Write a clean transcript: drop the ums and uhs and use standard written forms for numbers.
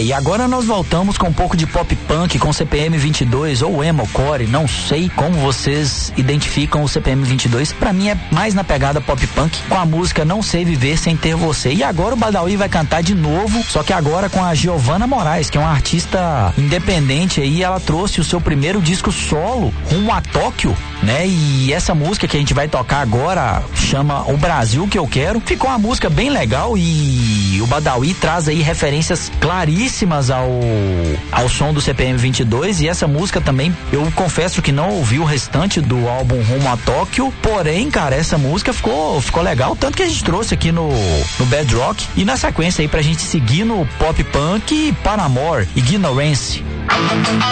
E agora nós voltamos com um pouco de pop punk com CPM 22 ou emocore, não sei como vocês identificam o CPM 22. Pra mim é mais na pegada pop punk, com a música Não Sei Viver Sem Ter Você. E agora o Badawi vai cantar de novo, só que agora com a Giovana Moraes, que é uma artista independente aí. Ela trouxe o seu primeiro disco solo rumo a Tóquio, né? E essa música que a gente vai tocar agora chama O Brasil Que Eu Quero. Ficou uma música bem legal e o Badawi traz aí referências claríssimas ao som do CPM 22, e essa música também, eu confesso que não ouvi o restante do álbum Rumo a Tóquio, porém, cara, essa música ficou legal, tanto que a gente trouxe aqui no Bad Rock. E na sequência aí pra gente seguir no pop punk, Paramore, Ignorance.